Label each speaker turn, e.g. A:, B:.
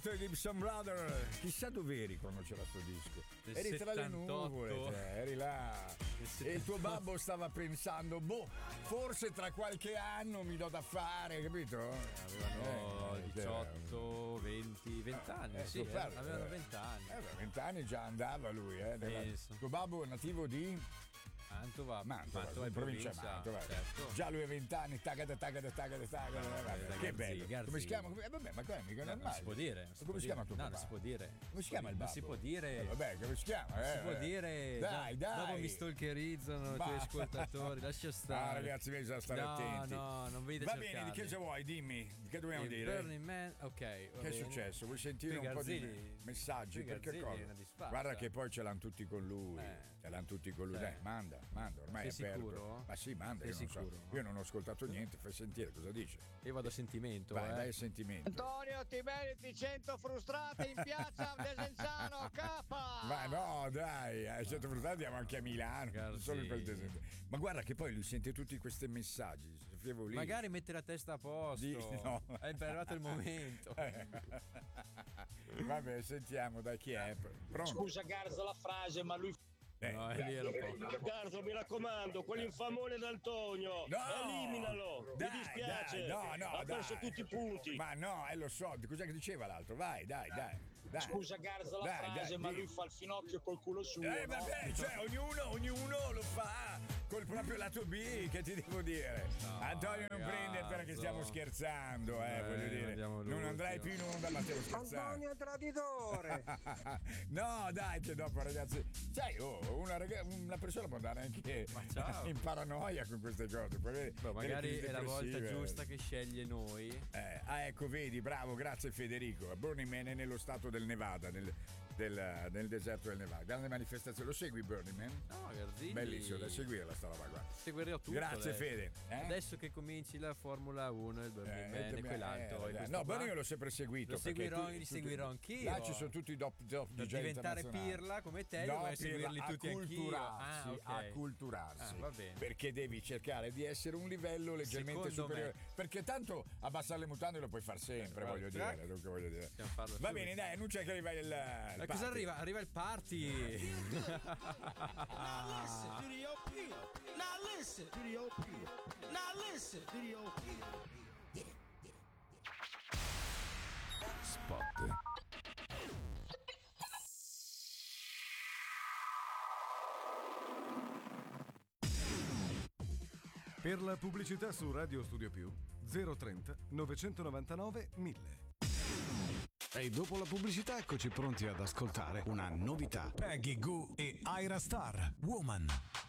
A: 78 di Gibson Brother. Chissà dove eri quando c'era sto disco. Eri tra le nuvole, eri là. E il tuo babbo stava pensando, forse tra qualche anno mi do da fare, capito?
B: Avevano 18, 20 anni, sì, avevano 20 anni.
A: 20 anni già andava lui, Tuo babbo è nativo di
B: Mantova
A: in provincia di Mantova.
B: Certo.
A: Già lui ha 20 anni, che bello.
B: Garzi.
A: Come si chiama? Vabbè, ma qua è mica normale.
B: Non si può dire.
A: Come si chiama tuo papà?
B: Non si può dire.
A: Come si chiama il babbo?
B: Non si può dire.
A: Vabbè, come si chiama?
B: Si può dire.
A: Dai.
B: Dopo mi stalkerizzano i tuoi ascoltatori, lascia stare.
A: Ragazzi, bisogna stare attenti.
B: No, non venite a cercarli.
A: Va bene, di che se vuoi? Dimmi, che dobbiamo dire?
B: Burning Man, ok.
A: Che è successo? Vuoi sentire un po' di messaggi? Perché cosa? Guarda che poi ce l'hanno tutti con lui. Dai, manda, ormai è
B: sicuro?
A: Ma sì, manda, io non so. Io non ho ascoltato niente, fai sentire cosa dice.
B: Io vado a sentimento.
A: Vai a sentimento.
C: Antonio, ti meriti 100 frustrati in piazza Desenzano, capa!
A: Ma no, dai, 100 frustrati andiamo anche a Milano, non solo per il Desenzano. Ma guarda che poi lui sente tutti questi messaggi.
B: Magari mette la testa a posto.
A: No.
B: È arrivato il momento.
A: Vabbè, sentiamo da chi è. Pronto?
C: Scusa Garzo la frase, ma lui
B: no, è vero.
C: Garzo, mi raccomando, quell'infamone d'Antonio, eliminalo. Mi dispiace. Ha perso tutti i punti.
A: Ma no, lo so, cos'è che diceva l'altro? Vai, dai.
C: Scusa Garzo la frase, ma lui fa il finocchio col culo suo.
A: Vabbè, cioè ognuno lo fa col proprio lato B, che ti devo dire? No, Antonio non prende perché stiamo scherzando, voglio dire. Non andrai più in onda, ma stiamo scherzando.
C: Antonio traditore.
A: No, dai, che dopo, ragazzi. Sai, una persona può andare anche in paranoia con queste cose.
B: Magari è la volta giusta che sceglie noi.
A: Ecco, vedi, bravo, grazie Federico. Burning Man è nello stato del Nevada, nel deserto del Nevada. Grande manifestazione. Lo segui Burning Man?
B: No, Garzini.
A: Bellissimo, da seguire la sta roba qua.
B: Seguirò tutto.
A: Grazie Fede.
B: Adesso che cominci la Formula 1 il Burning Man e quell'altro.
A: No, Burning l'ho sempre seguito.
B: Li seguirò anch'io.
A: Là ci sono tutti i top
B: per diventare pirla come te, vuoi seguirli tutti anch'io.
A: Acculturarsi.
B: Va bene.
A: Perché devi cercare di essere un livello leggermente superiore. Perché tanto abbassare le mutande lo puoi far sempre, voglio dire. Va bene, dai, annuncia che arriva il
B: cosa arriva? Arriva il party.
A: Spot.
D: Per la pubblicità su Radio Studio Più 030 999 1000. E dopo la pubblicità eccoci pronti ad ascoltare una novità.
E: Peggy Goo e Ira Star, Woman.